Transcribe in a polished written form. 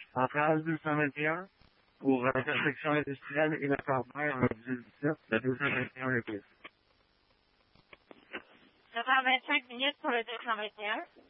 En France 221, pour la section industrielle et la campagne en 2017, le 221 le plus. Ça prend 25 minutes pour le 221.